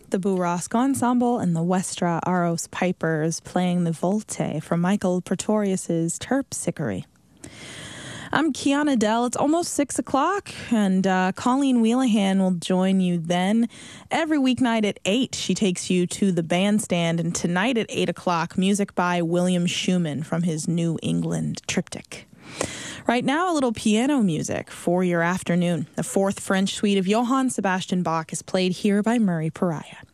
the Burrasque Ensemble and the Westra Aros Pipers playing the Volte from Michael Pretorius's Terpsichore. I'm Kiana Dell. It's almost 6 o'clock, and Colleen Wheelahan will join you then. Every weeknight at 8, she takes you to the bandstand, and tonight at 8 o'clock, music by William Schumann from his New England Triptych. Right now, a little piano music for your afternoon. The fourth French suite of Johann Sebastian Bach is played here by Murray Pariah.